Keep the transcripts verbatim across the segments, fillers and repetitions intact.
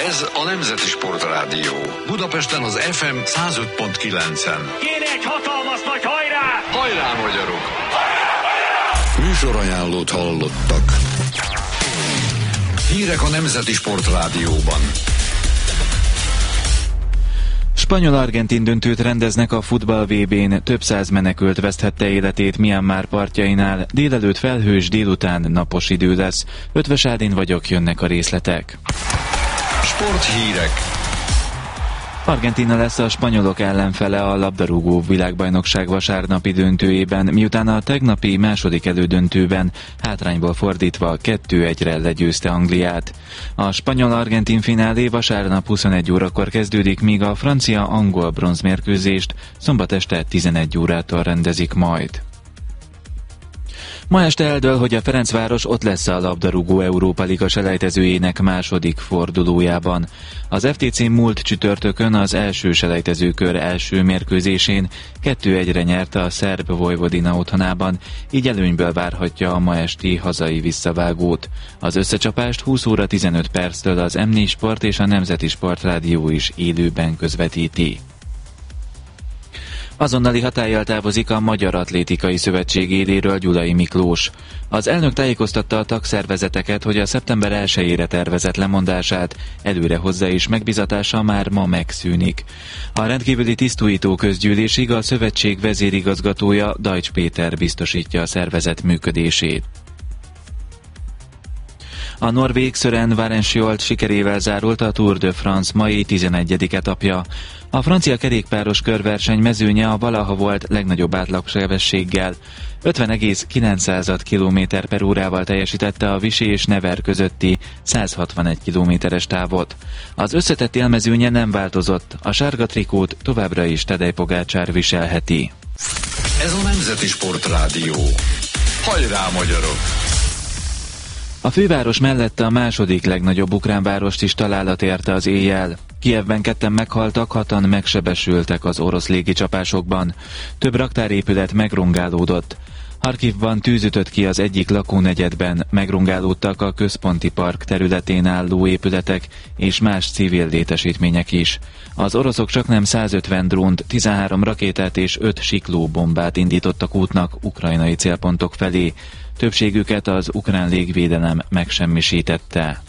Ez a Nemzeti Sportrádió. Budapesten az ef em száz öt pont kilencen. Kéne egy hatalmas nagy hajrá! Hajrá, magyarok! Hajrá, hajrá! Műsorajánlót hallottak. Hírek a Nemzeti Sportrádióban. Spanyol-argentin döntőt rendeznek a futball vé bén, több száz menekült veszthette életét Myanmar partjainál, délelőtt felhős, délután napos idő lesz. Ötvös Ádin vagyok, jönnek a részletek. Sporthírek. Argentína lesz a spanyolok ellenfele a labdarúgó világbajnokság vasárnapi döntőjében, miután a tegnapi második elődöntőben hátrányból fordítva kettő egyre legyőzte Angliát. A spanyol-argentin finálé vasárnap huszonegy órakor kezdődik, míg a francia-angol bronzmérkőzést szombat este tizenegy órától rendezik majd. Ma este eldől, hogy a Ferencváros ott lesz a labdarúgó Európa Liga selejtezőjének második fordulójában. Az ef té cé múlt csütörtökön az első selejtezőkör első mérkőzésén kettő egyre nyerte a szerb Vojvodina otthonában, így előnyből várhatja a ma esti hazai visszavágót. Az összecsapást húsz óra tizenöt perctől az em négy Sport és a Nemzeti Sportrádió is élőben közvetíti. Azonnali hatállyal távozik a Magyar Atlétikai Szövetség éléről Gyulai Miklós. Az elnök tájékoztatta a tagszervezeteket, hogy a szeptember elsejére tervezett lemondását előre hozza és megbizatása már ma megszűnik. A rendkívüli tisztújító közgyűlésig a szövetség vezérigazgatója, Dajcs Péter biztosítja a szervezet működését. A norvég Søren Varensholt sikerével zárult a Tour de France mai tizenegyedik etapja. A francia kerékpáros körverseny mezőnye a valaha volt legnagyobb átlagsebességgel. ötven egész kilenc kilométer per órával teljesítette a Vichy és Nevers közötti száz hatvanegy kilométeres távot. Az összetett élmezőnye nem változott, a sárga trikót továbbra is Tadej Pogácsár viselheti. Ez a Nemzeti Sportrádió. Hajrá, magyarok! A főváros mellett a második legnagyobb ukrán várost is találat érte az éjjel. Kijevben ketten meghaltak, hatan megsebesültek az orosz légicsapásokban. Több raktárépület megrongálódott. Harkivban tűz ütött ki az egyik lakónegyedben, megrongálódtak a központi park területén álló épületek és más civil létesítmények is. Az oroszok csaknem százötven drónt, tizenhárom rakétát és öt siklóbombát indítottak útnak ukrajnai célpontok felé. Többségüket az ukrán légvédelem megsemmisítette.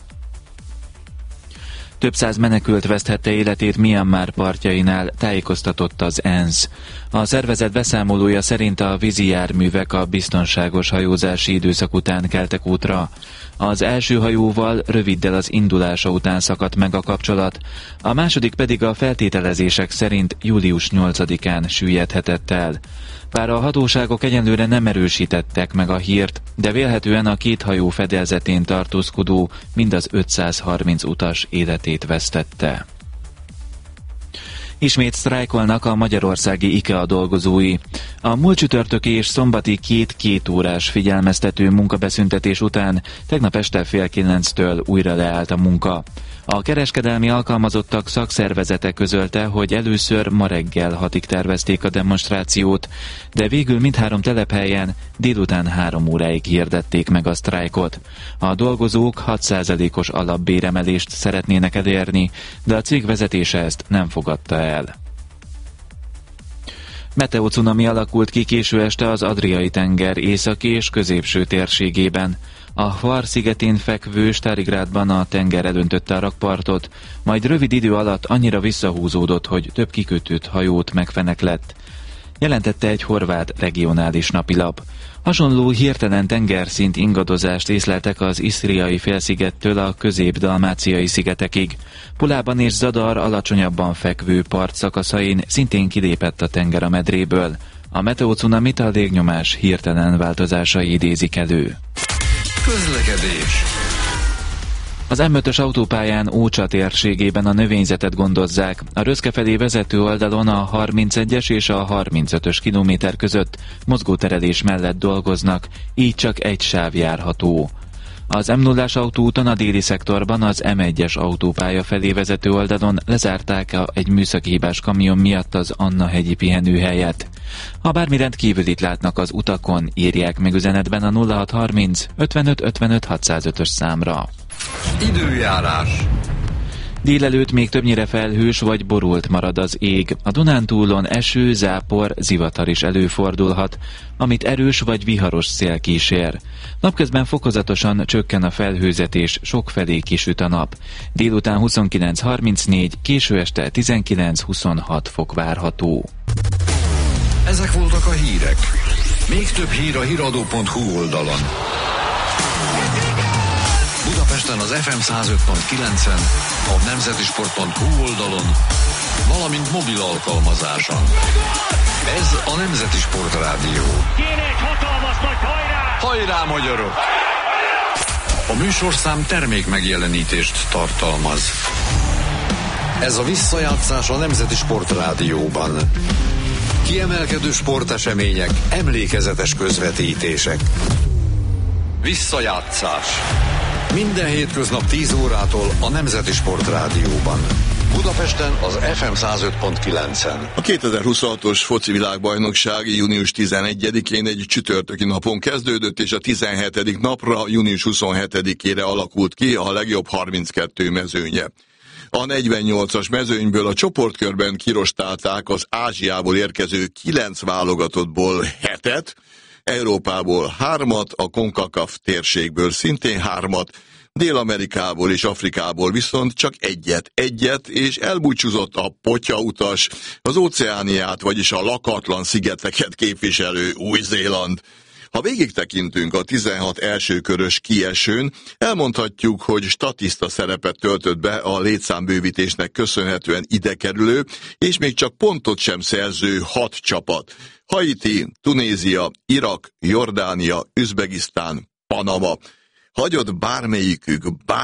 Több száz menekült veszthette életét Myanmar partjainál, tájékoztatott az ENSZ. A szervezet beszámolója szerint a vízi járművek a biztonságos hajózási időszak után keltek útra. Az első hajóval röviddel az indulása után szakadt meg a kapcsolat, a második pedig a feltételezések szerint július nyolcadikán süllyedhetett el. Bár a hatóságok egyenlőre nem erősítettek meg a hírt, de vélhetően a két hajó fedélzetén tartózkodó mind az ötszázharminc utas életét vesztette. Ismét sztrájkolnak a magyarországi IKEA dolgozói. A múlt csütörtöki és szombati két kétórás figyelmeztető munkabeszüntetés után tegnap este fél kilenctől újra leállt a munka. A kereskedelmi alkalmazottak szakszervezete közölte, hogy először ma reggel hatig tervezték a demonstrációt, de végül mindhárom telephelyen délután három óráig hirdették meg a sztrájkot. A dolgozók hat százalékos alapbéremelést szeretnének elérni, de a cég vezetése ezt nem fogadta el. Meteocunami alakult ki késő este az Adriai-tenger északi és középső térségében. A Hvar szigetén fekvő Starigrádban a tenger elöntötte a rakpartot, majd rövid idő alatt annyira visszahúzódott, hogy több kikötőt hajót megfeneklett, jelentette egy horvát regionális napilap. Hasonló hirtelen tengerszint ingadozást észleltek az Isztriai félszigettől a közép-dalmáciai szigetekig. Pulában és Zadar alacsonyabban fekvő part szakaszain szintén kilépett a tenger a medréből. A meteocunamit a légnyomás hirtelen változásai idézik elő. Közlekedés. Az em ötös autópályán Ócsa térségében a növényzetet gondozzák. A Röszke felé vezető oldalon a harmincegyes és a harmincötös kilométer között mozgóterelés mellett dolgoznak, így csak egy sáv járható. Az em nullás autóúton a déli szektorban az em egyes autópálya felé vezető oldalon lezárták egy műszaki hibás kamion miatt az Anna-hegyi pihenőhelyet. Ha bármi rendkívülit látnak az utakon, írják meg üzenetben a nulla hat harminc ötvenöt ötvenöt hatszázötös számra. Időjárás. Délelőtt még többnyire felhős vagy borult marad az ég. A Dunántúlon eső, zápor, zivatar is előfordulhat, amit erős vagy viharos szél kísér. Napközben fokozatosan csökken a felhőzetés, sokfelé kisüt a nap. Délután huszonkilenc harmincnégy, késő este tizenkilenc huszonhat fok várható. Ezek voltak a hírek. Még több hír a híradó pont hu oldalon. Budapesten az ef em száz öt pont kilencen, a nemzetisport pont hu oldalon, valamint mobil alkalmazáson. Ez a Nemzeti Sport Rádió. Kéne egy hatalmas nagy hajrá! Hajrá, magyarok! A műsorszám termék megjelenítést tartalmaz. Ez a visszajátszás a Nemzeti Sport Rádióban. Kiemelkedő sportesemények, emlékezetes közvetítések. Visszajátszás. Minden hétköznap tíz órától a Nemzeti Sport Rádióban. Budapesten az ef em száz öt pont kilencen. A kétezer-huszonhatos foci világbajnokság június tizenegyedikén egy csütörtöki napon kezdődött, és a tizenhetedik napra, június huszonhetedikére alakult ki a legjobb harminckettő mezőnye. A negyvennyolcas mezőnyből a csoportkörben kirostálták az Ázsiából érkező kilenc válogatottból hetet, Európából hármat, a CONCACAF térségből szintén hármat, Dél-Amerikából és Afrikából viszont csak egyet, egyet, és elbúcsúzott a potyautas, az Óceániát, vagyis a lakatlan szigeteket képviselő Új-Zéland. Ha végig tekintünk a tizenhat elsőkörös kiesőn, elmondhatjuk, hogy statiszta szerepet töltött be a létszámbővítésnek köszönhetően ide kerülő, és még csak pontot sem szerző hat csapat. Haiti, Tunézia, Irak, Jordánia, Üzbegisztán, Panama. Hagyott bármelyikük, bár